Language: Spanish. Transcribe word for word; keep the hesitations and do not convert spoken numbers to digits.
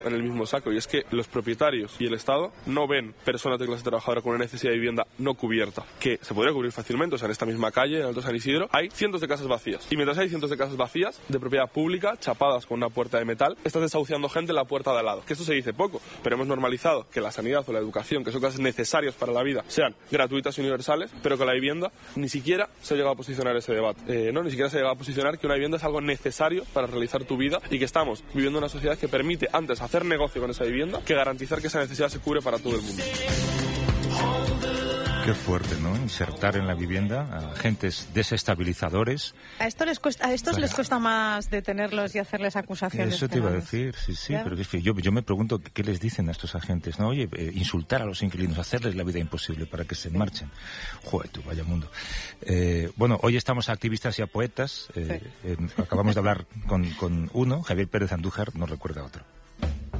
en el mismo saco, y es que los propietarios y el Estado no ven personas de clase trabajadora con una necesidad de vivienda no cubierta, que se podría cubrir fácilmente. O sea, en esta misma calle, en Alto San Isidro, hay cientos de casas vacías, y mientras hay cientos de casas vacías de propiedad pública, chapadas con una puerta de metal, estás desahuciando gente en la puerta de al lado, que eso se dice poco, pero hemos normalizado que la sanidad o la educación, que son cosas necesarias para la vida, sean gratuitas y universales, pero con la vivienda ni siquiera se ha llegado a posicionar ese debate, eh, no, ni siquiera se ha llegado a posicionar que una vivienda es algo necesario para realizar tu vida, y que estamos viviendo en una sociedad que permite antes hacer negocio con esa vivienda que garantizar que esa necesidad se cubre para todo el mundo. Qué fuerte, ¿no? Insertar en la vivienda a agentes desestabilizadores. A, esto les cuesta, a estos claro. les cuesta más detenerlos y hacerles acusaciones. Eso te iba a decir, sí, sí. ¿Ya? Pero es que yo, yo me pregunto qué les dicen a estos agentes, ¿no? Oye, eh, insultar a los inquilinos, hacerles la vida imposible para que se marchen. Joder, tú, vaya mundo. Eh, bueno, hoy estamos a activistas y a poetas. Eh, sí. eh, acabamos de hablar con, con uno, Javier Pérez Andújar, no recuerda otro.